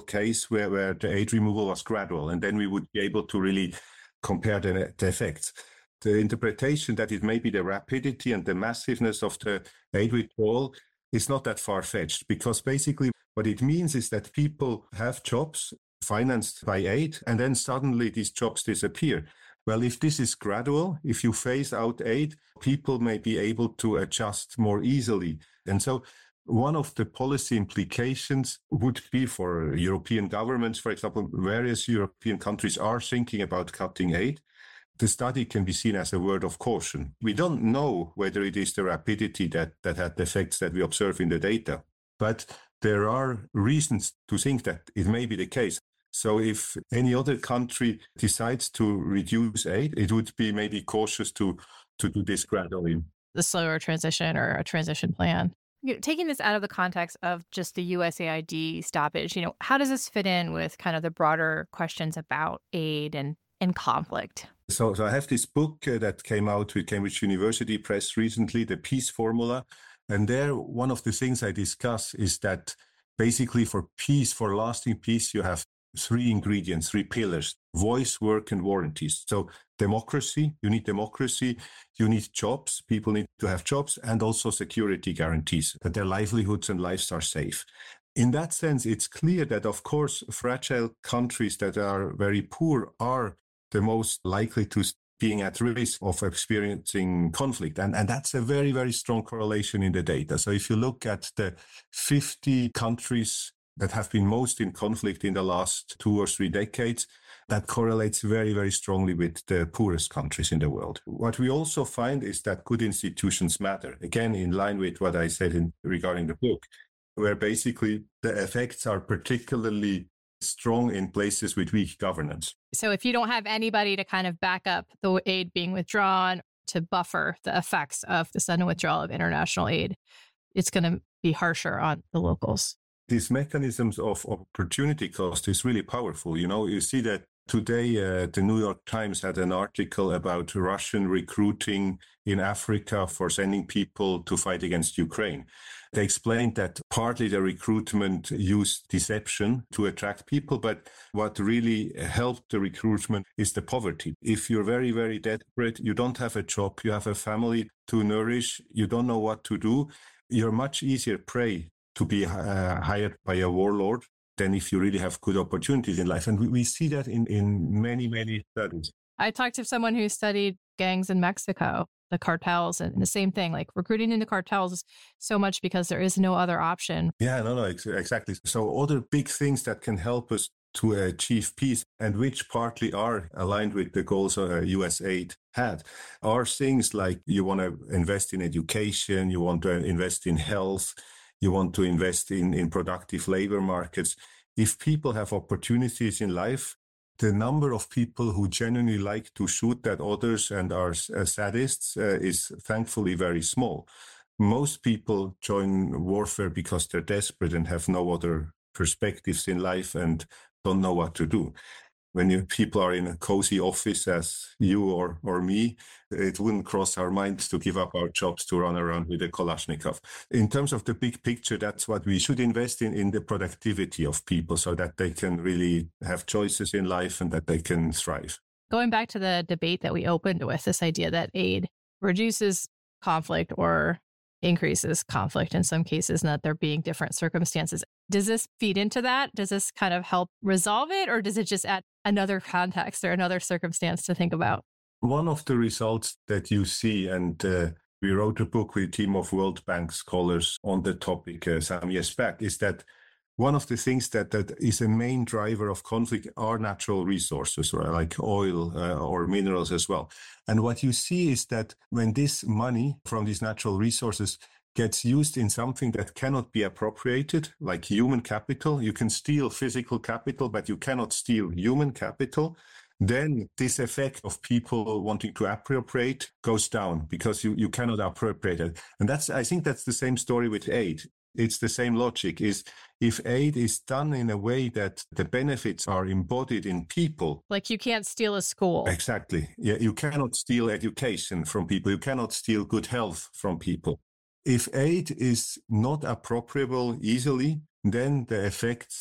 case where the aid removal was gradual, and then we would be able to really compare the effects. The interpretation that it may be the rapidity and the massiveness of the aid withdrawal is not that far-fetched, because basically what it means is that people have jobs financed by aid, and then suddenly these jobs disappear. Well, if this is gradual, if you phase out aid, people may be able to adjust more easily. And so one of the policy implications would be for European governments, for example, various European countries are thinking about cutting aid. The study can be seen as a word of caution. We don't know whether it is the rapidity that had the effects that we observe in the data, but there are reasons to think that it may be the case. So if any other country decides to reduce aid, it would be maybe cautious to do this gradually. The slower transition or a transition plan. Taking this out of the context of just the USAID stoppage, how does this fit in with kind of the broader questions about aid and conflict? So I have this book that came out with Cambridge University Press recently, The Peace Formula. And there, one of the things I discuss is that basically for peace, for lasting peace, you have three ingredients, three pillars: voice, work, and warranties. So democracy, you need jobs, people need to have jobs, and also security guarantees that their livelihoods and lives are safe. In that sense, it's clear that, of course, fragile countries that are very poor are the most likely to being at risk of experiencing conflict. And that's a very, very strong correlation in the data. So if you look at the 50 countries that have been most in conflict in the last 2 or 3 decades, that correlates very, very strongly with the poorest countries in the world. What we also find is that good institutions matter. Again, in line with what I said regarding the book, where basically the effects are particularly strong in places with weak governance. So if you don't have anybody to kind of back up the aid being withdrawn to buffer the effects of the sudden withdrawal of international aid, it's going to be harsher on the locals. These mechanisms of opportunity cost is really powerful. You see that today, the New York Times had an article about Russian recruiting in Africa for sending people to fight against Ukraine. They explained that partly the recruitment used deception to attract people, but what really helped the recruitment is the poverty. If you're very, very desperate, you don't have a job, you have a family to nourish, you don't know what to do, you're much easier prey to be hired by a warlord than if you really have good opportunities in life. And we see that in many, many studies. I talked to someone who studied gangs in Mexico, the cartels, and the same thing, like recruiting into cartels so much because there is no other option. Yeah, no, exactly. So other big things that can help us to achieve peace, and which partly are aligned with the goals US aid had, are things like you want to invest in education, you want to invest in health, you want to invest in productive labor markets. If people have opportunities in life, the number of people who genuinely like to shoot at others and are sadists is thankfully very small. Most people join warfare because they're desperate and have no other perspectives in life and don't know what to do. When people are in a cozy office as you or me, it wouldn't cross our minds to give up our jobs to run around with a Kalashnikov. In terms of the big picture, that's what we should invest in the productivity of people so that they can really have choices in life and that they can thrive. Going back to the debate that we opened with, this idea that aid reduces conflict or increases conflict in some cases, and that there being different circumstances. Does this feed into that? Does this kind of help resolve it, or does it just add another context or another circumstance to think about? One of the results that you see, and we wrote a book with a team of World Bank scholars on the topic some years back, is that one of the things that is a main driver of conflict are natural resources, right? Like oil or minerals as well. And what you see is that when this money from these natural resources gets used in something that cannot be appropriated, like human capital, you can steal physical capital, but you cannot steal human capital, then this effect of people wanting to appropriate goes down because you cannot appropriate it. And I think that's the same story with aid. It's the same logic, is if aid is done in a way that the benefits are embodied in people. Like you can't steal a school. Exactly. Yeah, you cannot steal education from people. You cannot steal good health from people. If aid is not appropriable easily, then the effects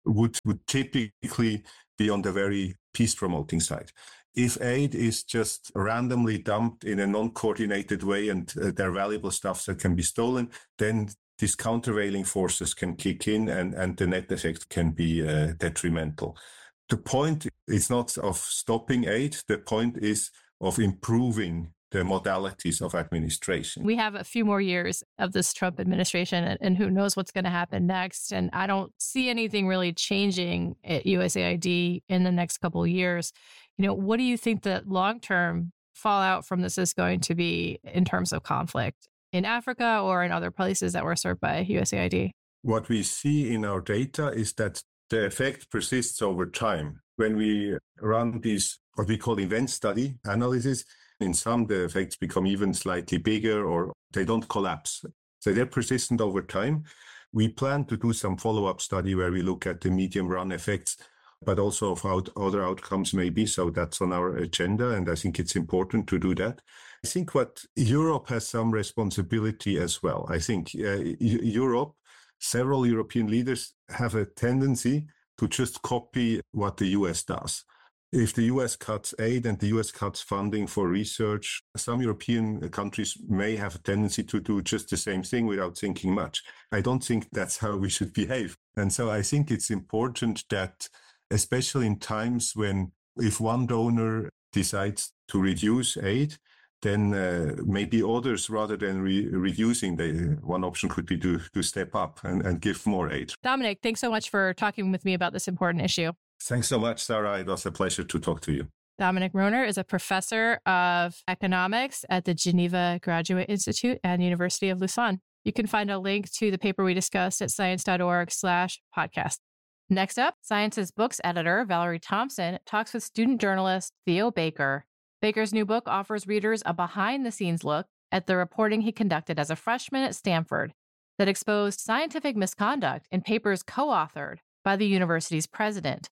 would typically be on the very peace-promoting side. If aid is just randomly dumped in a non-coordinated way and there are valuable stuff that can be stolen, then these countervailing forces can kick in and the net effect can be detrimental. The point is not of stopping aid. The point is of improving the modalities of administration. We have a few more years of this Trump administration, and who knows what's going to happen next. And I don't see anything really changing at USAID in the next couple of years. What do you think the long-term fallout from this is going to be in terms of conflict in Africa or in other places that were served by USAID? What we see in our data is that the effect persists over time. When we run these, what we call event study analysis, in some, the effects become even slightly bigger or they don't collapse. So they're persistent over time. We plan to do some follow-up study where we look at the medium run effects, but also of how other outcomes may be. So that's on our agenda. And I think it's important to do that. I think what Europe has some responsibility as well. I think Europe, several European leaders have a tendency to just copy what the US does. If the US cuts aid and the US cuts funding for research, some European countries may have a tendency to do just the same thing without thinking much. I don't think that's how we should behave. And so I think it's important that, especially in times when if one donor decides to reduce aid, then maybe others, rather than reducing, one option could be to step up and give more aid. Dominic, thanks so much for talking with me about this important issue. Thanks so much, Sarah. It was a pleasure to talk to you. Dominic Rohner is a professor of economics at the Geneva Graduate Institute and University of Lausanne. You can find a link to the paper we discussed at science.org/podcast. Next up, Science's books editor, Valerie Thompson, talks with student journalist Theo Baker. Baker's new book offers readers a behind-the-scenes look at the reporting he conducted as a freshman at Stanford that exposed scientific misconduct in papers co-authored by the university's president.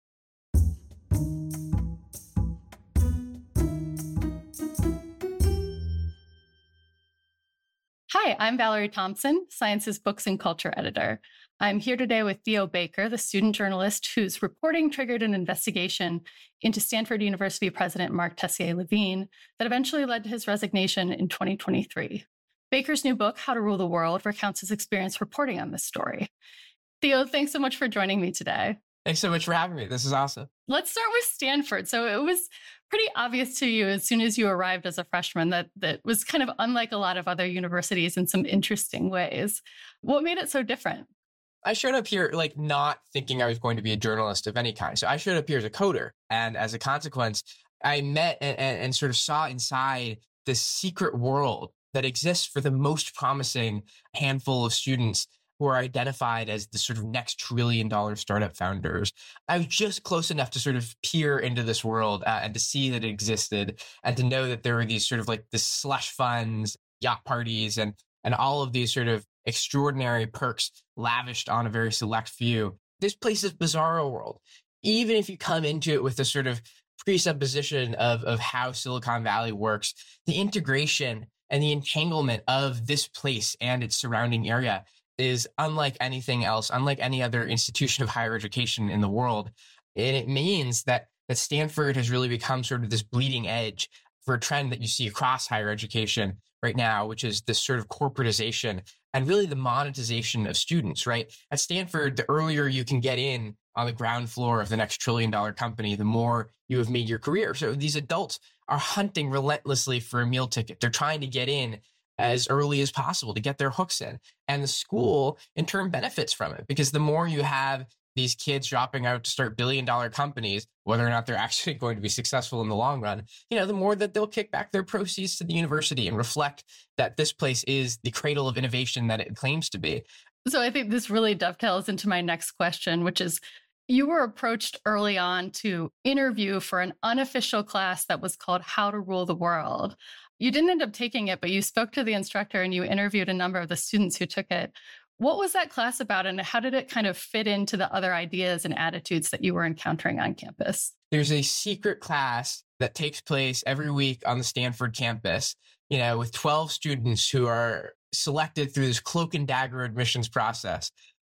Hi, I'm Valerie Thompson, Science's books and culture editor. I'm here today with Theo Baker, the student journalist whose reporting triggered an investigation into Stanford University President Mark Tessier-Lavigne that eventually led to his resignation in 2023. Baker's new book, How to Rule the World, recounts his experience reporting on this story. Theo, thanks so much for joining me today. Thanks so much for having me. This is awesome. Let's start with Stanford. So it was pretty obvious to you as soon as you arrived as a freshman that was kind of unlike a lot of other universities in some interesting ways. What made it so different? I showed up here not thinking I was going to be a journalist of any kind. So I showed up here as a coder. And as a consequence, I met and sort of saw inside this secret world that exists for the most promising handful of students who are identified as the sort of next $1 trillion startup founders. I was just close enough to sort of peer into this world and to see that it existed and to know that there were these sort of the slush funds, yacht parties, and all of these sort of extraordinary perks lavished on a very select few. This place is bizarro world. Even if you come into it with a sort of presupposition of how Silicon Valley works, the integration and the entanglement of this place and its surrounding area is unlike anything else, unlike any other institution of higher education in the world. And it means that Stanford has really become sort of this bleeding edge for a trend that you see across higher education right now, which is this sort of corporatization and really the monetization of students, right? At Stanford, the earlier you can get in on the ground floor of the next $1 trillion company, the more you have made your career. So these adults are hunting relentlessly for a meal ticket. They're trying to get in as early as possible to get their hooks in. And the school, in turn, benefits from it because the more you have these kids dropping out to start billion-dollar companies, whether or not they're actually going to be successful in the long run, the more that they'll kick back their proceeds to the university and reflect that this place is the cradle of innovation that it claims to be. So I think this really dovetails into my next question, which is, you were approached early on to interview for an unofficial class that was called How to Rule the World. You didn't end up taking it, but you spoke to the instructor and you interviewed a number of the students who took it. What was that class about and how did it kind of fit into the other ideas and attitudes that you were encountering on campus? There's a secret class that takes place every week on the Stanford campus, with 12 students who are selected through this cloak and dagger admissions process.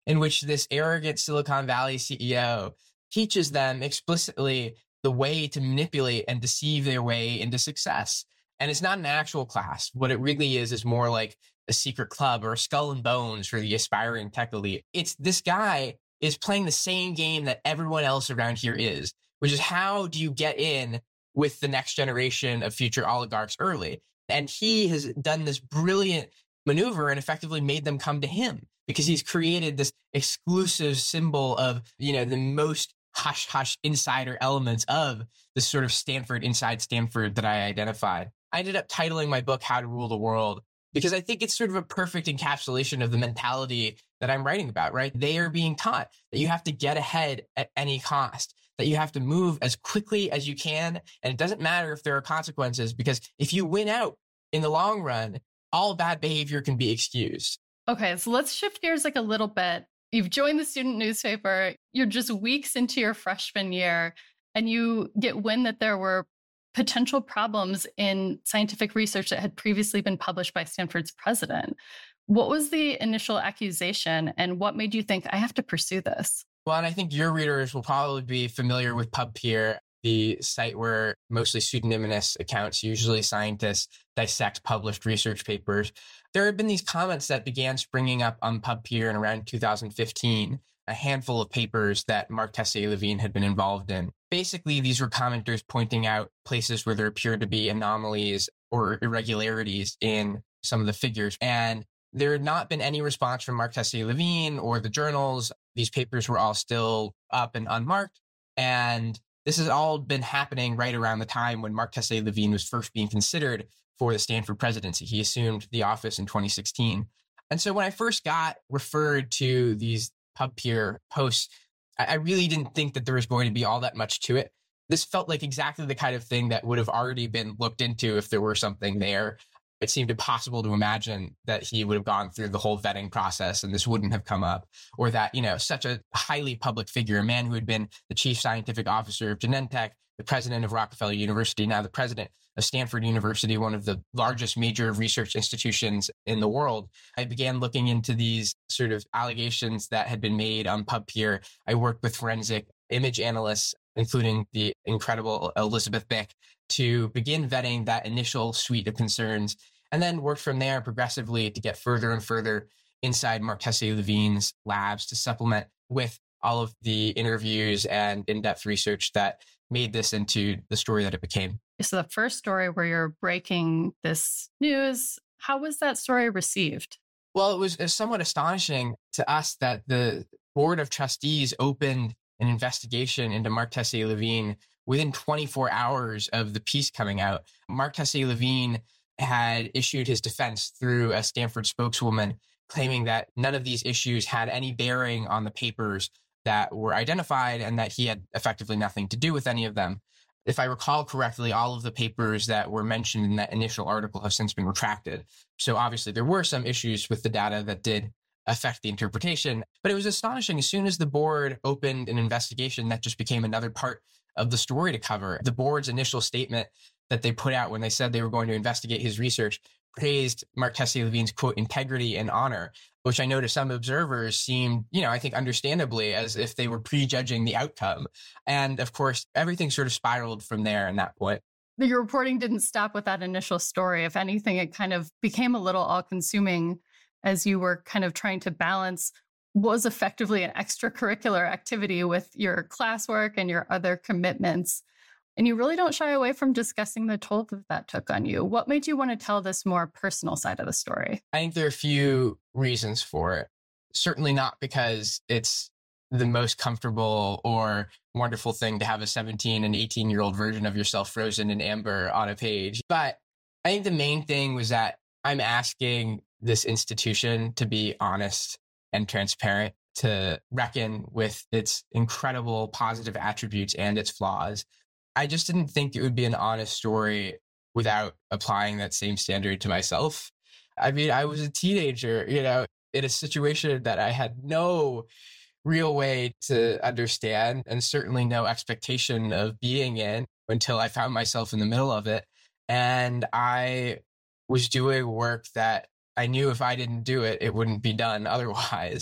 in which this arrogant Silicon Valley CEO teaches them explicitly the way to manipulate and deceive their way into success. And it's not an actual class. What it really is more like a secret club or a skull and bones for the aspiring tech elite. It's this guy is playing the same game that everyone else around here is, which is how do you get in with the next generation of future oligarchs early? And he has done this brilliant maneuver and effectively made them come to him because he's created this exclusive symbol of, the most hush-hush insider elements of the sort of Stanford inside Stanford that I identified. I ended up titling my book, How to Rule the World, because I think it's sort of a perfect encapsulation of the mentality that I'm writing about, right? They are being taught that you have to get ahead at any cost, that you have to move as quickly as you can. And it doesn't matter if there are consequences, because if you win out in the long run, all bad behavior can be excused. Okay, so let's shift gears a little bit. You've joined the student newspaper. You're just weeks into your freshman year, and you get wind that there were potential problems in scientific research that had previously been published by Stanford's president. What was the initial accusation, and what made you think, I have to pursue this? Well, and I think your readers will probably be familiar with PubPeer, the site where mostly pseudonymous accounts, usually scientists, dissect published research papers. There have been these comments that began springing up on PubPeer in around 2015, a handful of papers that Mark Tessier-Levine had been involved in. Basically, these were commenters pointing out places where there appeared to be anomalies or irregularities in some of the figures. And there had not been any response from Mark Tessier-Levine or the journals. These papers were all still up and unmarked. And this has all been happening right around the time when Mark Tessier-Levine was first being considered for the Stanford presidency. He assumed the office in 2016. And so when I first got referred to these PubPeer posts, I really didn't think that there was going to be all that much to it. This felt like exactly the kind of thing that would have already been looked into if there were something there. It seemed impossible to imagine that he would have gone through the whole vetting process and this wouldn't have come up, or that, such a highly public figure, a man who had been the chief scientific officer of Genentech, the president of Rockefeller University, now the president of Stanford University, one of the largest major research institutions in the world. I began looking into these sort of allegations that had been made on PubPeer. I worked with forensic image analysts, including the incredible Elizabeth Bick, to begin vetting that initial suite of concerns, and then worked from there progressively to get further and further inside Mark Tessier-Levine's labs to supplement with all of the interviews and in-depth research that made this into the story that it became. So the first story where you're breaking this news, how was that story received? Well, it was somewhat astonishing to us that the board of trustees opened an investigation into Mark Tessier-Levine within 24 hours of the piece coming out. Mark Tessier-Levine had issued his defense through a Stanford spokeswoman, claiming that none of these issues had any bearing on the papers that were identified and that he had effectively nothing to do with any of them. If I recall correctly, all of the papers that were mentioned in that initial article have since been retracted. So obviously there were some issues with the data that did affect the interpretation, but it was astonishing. As soon as the board opened an investigation, that just became another part of the story to cover. The board's initial statement that they put out when they said they were going to investigate his research praised Mark Tessier-Levine's, quote, integrity and honor, which I know to some observers seemed, I think understandably as if they were prejudging the outcome. And of course, everything sort of spiraled from there in that point. Your reporting didn't stop with that initial story. If anything, it kind of became a little all-consuming as you were kind of trying to balance what was effectively an extracurricular activity with your classwork and your other commitments. And you really don't shy away from discussing the toll that took on you. What made you want to tell this more personal side of the story? I think there are a few reasons for it. Certainly not because it's the most comfortable or wonderful thing to have a 17 and 18-year-old version of yourself frozen in amber on a page. But I think the main thing was that I'm asking this institution to be honest and transparent, to reckon with its incredible positive attributes and its flaws. I just didn't think it would be an honest story without applying that same standard to myself. I mean, I was a teenager, in a situation that I had no real way to understand and certainly no expectation of being in until I found myself in the middle of it. And I was doing work that I knew if I didn't do it, it wouldn't be done otherwise.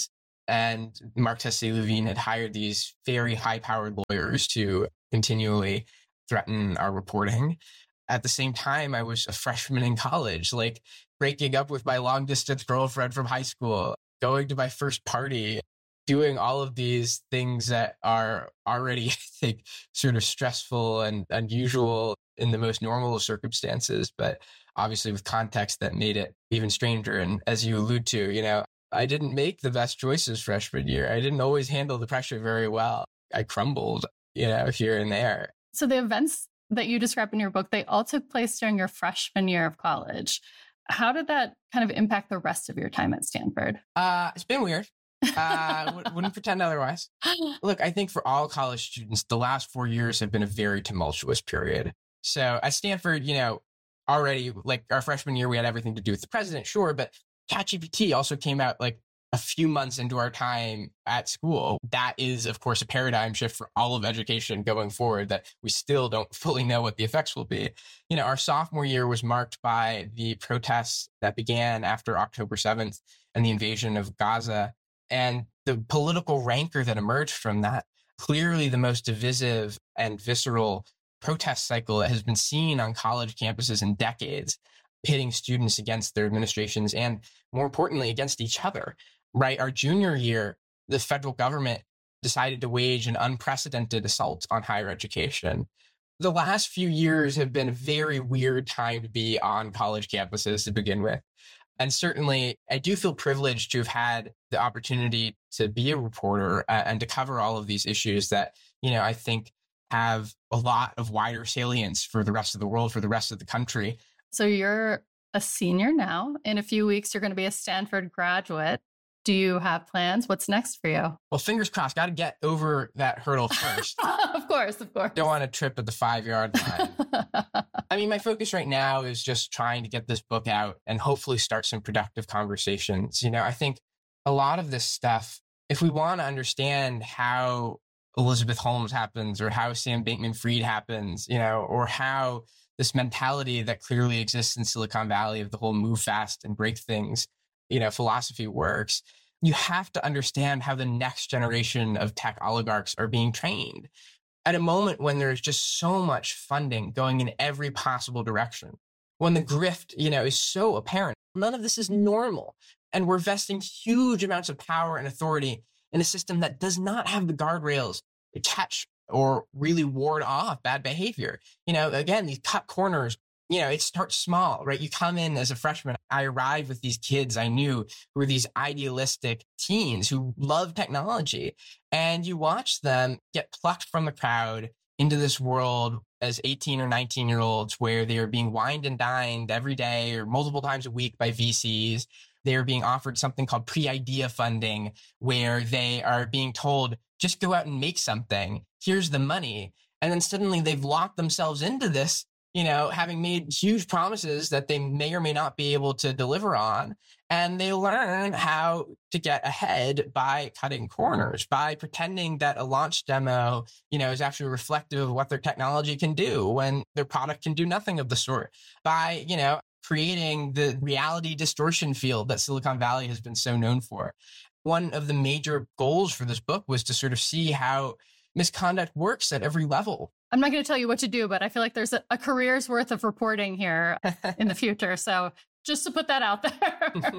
And Mark Tessier-Lavigne had hired these very high-powered lawyers to continually threaten our reporting. At the same time, I was a freshman in college, like breaking up with my long-distance girlfriend from high school, going to my first party, doing all of these things that are already, I think, sort of stressful and unusual in the most normal of circumstances, but obviously with context that made it even stranger. And as you allude to, I didn't make the best choices freshman year. I didn't always handle the pressure very well. I crumbled, here and there. So the events that you describe in your book, they all took place during your freshman year of college. How did that kind of impact the rest of your time at Stanford? It's been weird. Wouldn't pretend otherwise. Look, I think for all college students, the last 4 years have been a very tumultuous period. So at Stanford, already like our freshman year, we had everything to do with the president, sure, but ChatGPT also came out like a few months into our time at school. That is, of course, a paradigm shift for all of education going forward that we still don't fully know what the effects will be. Our sophomore year was marked by the protests that began after October 7th and the invasion of Gaza and the political rancor that emerged from that. Clearly the most divisive and visceral protest cycle that has been seen on college campuses in decades, pitting students against their administrations and, more importantly, against each other. Right? Our junior year, the federal government decided to wage an unprecedented assault on higher education. The last few years have been a very weird time to be on college campuses to begin with. And certainly, I do feel privileged to have had the opportunity to be a reporter and to cover all of these issues that, I think have a lot of wider salience for the rest of the world, for the rest of the country. So you're a senior now. In a few weeks, you're going to be a Stanford graduate. Do you have plans? What's next for you? Well, fingers crossed. Got to get over that hurdle first. Of course. Don't want to trip at the 5-yard line. I mean, my focus right now is just trying to get this book out and hopefully start some productive conversations. I think a lot of this stuff, if we want to understand how Elizabeth Holmes happens or how Sam Bankman-Fried happens, or how this mentality that clearly exists in Silicon Valley of the whole move fast and break things, philosophy works, you have to understand how the next generation of tech oligarchs are being trained at a moment when there's just so much funding going in every possible direction. When the grift, is so apparent, none of this is normal. And we're vesting huge amounts of power and authority in a system that does not have the guardrails to catch or really ward off bad behavior. Again, these cut corners, it starts small, right? You come in as a freshman. I arrived with these kids I knew who were these idealistic teens who love technology. And you watch them get plucked from the crowd into this world as 18 or 19-year-olds where they are being wined and dined every day or multiple times a week by VCs. They are being offered something called pre-idea funding, where they are being told, just go out and make something. Here's the money. And then suddenly they've locked themselves into this, having made huge promises that they may or may not be able to deliver on. And they learn how to get ahead by cutting corners, by pretending that a launch demo, is actually reflective of what their technology can do when their product can do nothing of the sort, by, creating the reality distortion field that Silicon Valley has been so known for. One of the major goals for this book was to sort of see how misconduct works at every level. I'm not going to tell you what to do, but I feel like there's a career's worth of reporting here in the future. So just to put that out there.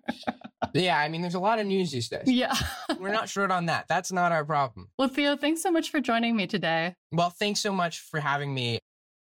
Yeah, I mean, there's a lot of news these days. Yeah. We're not short on that. That's not our problem. Well, Theo, thanks so much for joining me today. Well, thanks so much for having me.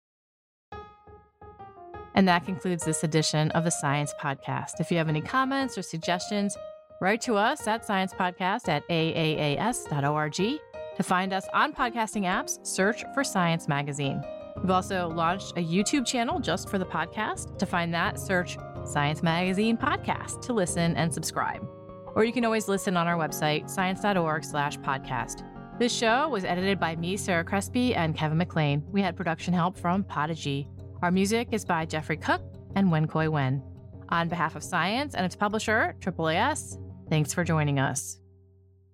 And that concludes this edition of the Science Podcast. If you have any comments or suggestions, write to us at sciencepodcast@aaas.org. To find us on podcasting apps, search for Science Magazine. We've also launched a YouTube channel just for the podcast. To find that, search Science Magazine Podcast to listen and subscribe. Or you can always listen on our website, science.org/podcast. This show was edited by me, Sarah Crespi, and Kevin McLean. We had production help from Podigy. Our music is by Jeffrey Cook and Wen Koi Wen. On behalf of Science and its publisher, AAAS, thanks for joining us.